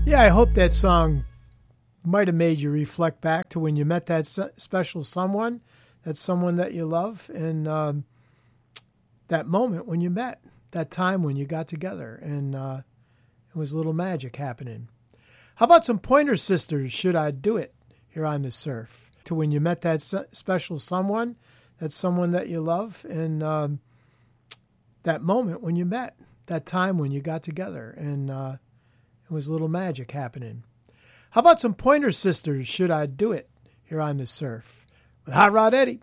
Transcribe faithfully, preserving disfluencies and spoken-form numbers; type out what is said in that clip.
Yeah, I hope that song might have made you reflect back to when you met that special someone, that someone that you love, and um, that moment when you met, that time when you got together, and uh, it was a little magic happening. How about some Pointer Sisters, Should I Do It, here on the Surf? To when you met that special someone, that someone that you love, and um, that moment when you met, that time when you got together, and uh, it was a little magic happening. How about some Pointer Sisters, Should I Do It, here on the Surf? With Hot Rod Eddie.